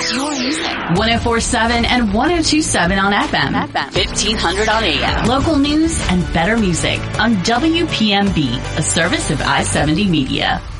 104.7 and 102.7 on FM. 1500 on AM. Local news and better music on WPMB, a service of I-70 Media.